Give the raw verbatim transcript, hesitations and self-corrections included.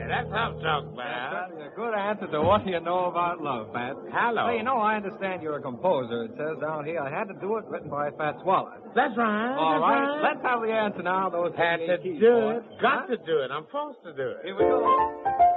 That's how I'm talking That's about. a good answer to what you know about love, Pat. Hello. Hey, you know, I understand you're a composer. It says down here I had to do it, written by Fats Waller. That's right. All that's right, right. let's have the answer now. Those Had to keys, do boy. it. Got Huh? to do it. I'm forced to do it. Here we go.